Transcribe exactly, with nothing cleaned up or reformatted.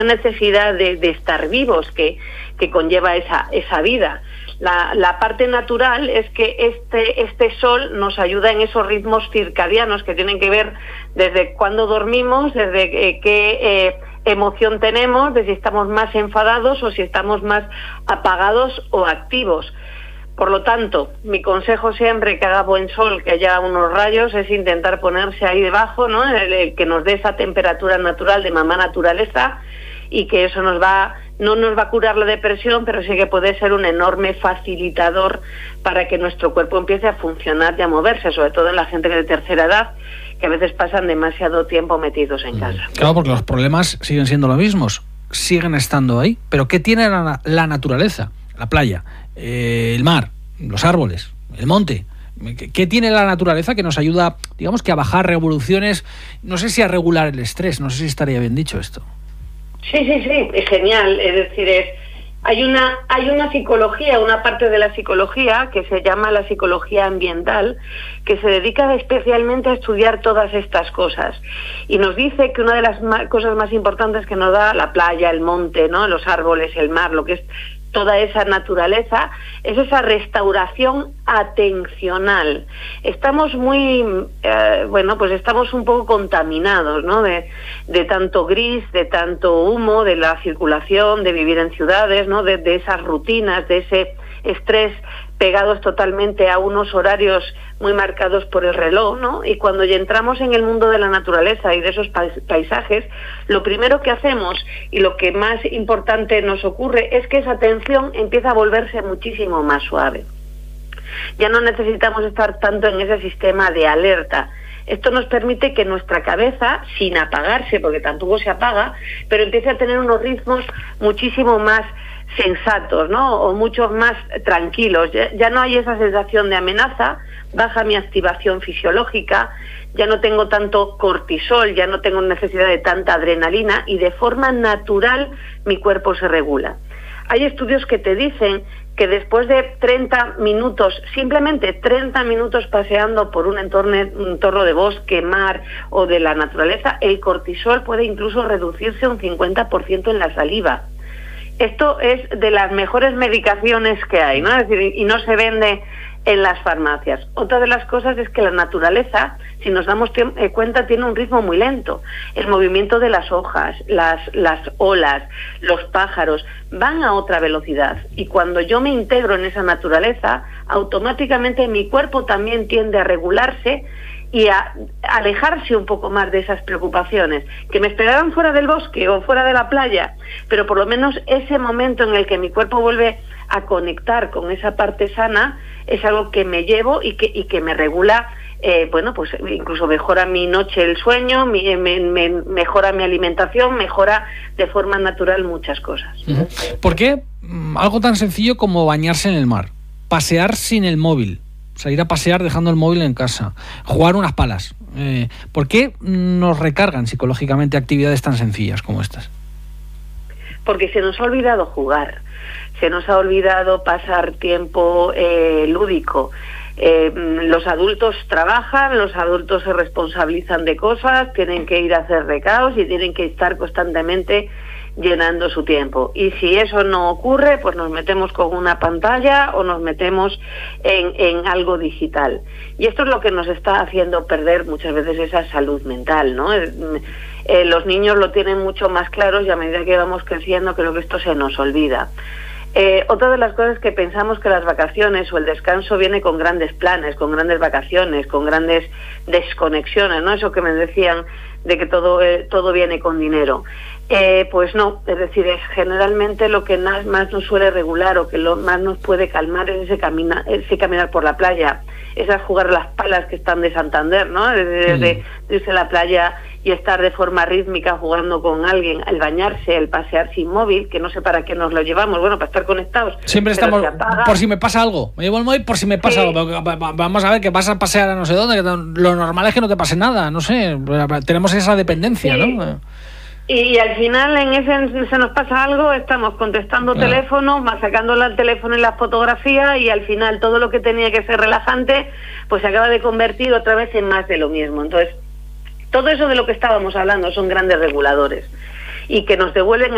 necesidad de, de estar vivos que, que conlleva esa, esa vida. La, la parte natural es que este, este sol nos ayuda en esos ritmos circadianos que tienen que ver desde cuándo dormimos, desde eh, qué eh, emoción tenemos, de si estamos más enfadados o si estamos más apagados o activos. Por lo tanto, mi consejo siempre que haga buen sol, que haya unos rayos, es intentar ponerse ahí debajo, ¿no? El, el que nos dé esa temperatura natural de mamá naturaleza, y que eso nos va, no nos va a curar la depresión, pero sí que puede ser un enorme facilitador para que nuestro cuerpo empiece a funcionar y a moverse, sobre todo en la gente de tercera edad, que a veces pasan demasiado tiempo metidos en casa. Claro, porque los problemas siguen siendo los mismos, siguen estando ahí. Pero ¿qué tiene la, la naturaleza? La playa, eh, el mar, los árboles, el monte. ¿Qué, ¿Qué tiene la naturaleza que nos ayuda, digamos, que a bajar revoluciones? No sé si a regular el estrés, no sé si estaría bien dicho esto. Sí, sí, sí, es genial. Es decir, es, hay una hay una psicología, una parte de la psicología que se llama la psicología ambiental, que se dedica especialmente a estudiar todas estas cosas. Y nos dice que una de las ma- cosas más importantes que nos da la playa, el monte, ¿no?, los árboles, el mar, lo que es toda esa naturaleza, es esa restauración atencional. Estamos muy, eh, bueno, pues estamos un poco contaminados, ¿no?, de, de tanto gris, de tanto humo, de la circulación, de vivir en ciudades, ¿no?, de, de esas rutinas, de ese estrés, pegados totalmente a unos horarios muy marcados por el reloj, ¿no? Y cuando ya entramos en el mundo de la naturaleza y de esos paisajes, lo primero que hacemos y lo que más importante nos ocurre es que esa atención empieza a volverse muchísimo más suave. Ya no necesitamos estar tanto en ese sistema de alerta. Esto nos permite que nuestra cabeza, sin apagarse, porque tampoco se apaga, pero empiece a tener unos ritmos muchísimo más sensatos, ¿no?, o muchos más tranquilos. Ya, ya no hay esa sensación de amenaza, baja mi activación fisiológica, ya no tengo tanto cortisol, ya no tengo necesidad de tanta adrenalina y de forma natural mi cuerpo se regula. Hay estudios que te dicen que después de treinta minutos, simplemente treinta minutos paseando por un entorno, un entorno de bosque, mar o de la naturaleza, el cortisol puede incluso reducirse un cincuenta por ciento en la saliva. Esto es de las mejores medicaciones que hay, ¿no? Es decir, y no se vende en las farmacias. Otra de las cosas es que la naturaleza, si nos damos cuenta, tiene un ritmo muy lento. El movimiento de las hojas, las, las olas, los pájaros, van a otra velocidad. Y cuando yo me integro en esa naturaleza, automáticamente mi cuerpo también tiende a regularse y a alejarse un poco más de esas preocupaciones, que me esperaran fuera del bosque o fuera de la playa, pero por lo menos ese momento en el que mi cuerpo vuelve a conectar con esa parte sana es algo que me llevo y que, y que me regula, eh, bueno, pues incluso mejora mi noche el sueño, mi, me, me, mejora mi alimentación, mejora de forma natural muchas cosas. Uh-huh. ¿Por qué mm, algo tan sencillo como bañarse en el mar, pasear sin el móvil, salir a pasear dejando el móvil en casa, jugar unas palas? Eh, ¿Por qué nos recargan psicológicamente actividades tan sencillas como estas? Porque se nos ha olvidado jugar, se nos ha olvidado pasar tiempo eh, lúdico. Eh, los adultos trabajan, los adultos se responsabilizan de cosas, tienen que ir a hacer recados y tienen que estar constantemente llenando su tiempo. Y si eso no ocurre, pues nos metemos con una pantalla o nos metemos en, en algo digital. Y esto es lo que nos está haciendo perder muchas veces esa salud mental, ¿no? Eh, eh, los niños lo tienen mucho más claro y a medida que vamos creciendo creo que esto se nos olvida. Eh, otra de las cosas que pensamos que las vacaciones o el descanso viene con grandes planes, con grandes vacaciones, con grandes desconexiones, ¿no? Eso que me decían de que todo eh, todo viene con dinero. Eh, pues no, es decir, es generalmente lo que más, más nos suele regular o que lo más nos puede calmar es ese, camina, ese caminar por la playa, esas jugar las palas que están de Santander, ¿no? Desde, desde mm. irse a la playa y estar de forma rítmica jugando con alguien, el bañarse, el pasear sin móvil, que no sé para qué nos lo llevamos, bueno, para estar conectados. Siempre estamos, por si me pasa algo, me llevo el móvil por si me pasa sí. algo, vamos a ver que vas a pasear a no sé dónde, que lo normal es que no te pase nada, no sé, tenemos esa dependencia, sí. ¿no? Y al final en ese se nos pasa algo, estamos contestando claro. teléfonos, sacando el teléfono y las fotografías y al final todo lo que tenía que ser relajante pues se acaba de convertir otra vez en más de lo mismo. Entonces, todo eso de lo que estábamos hablando son grandes reguladores y que nos devuelven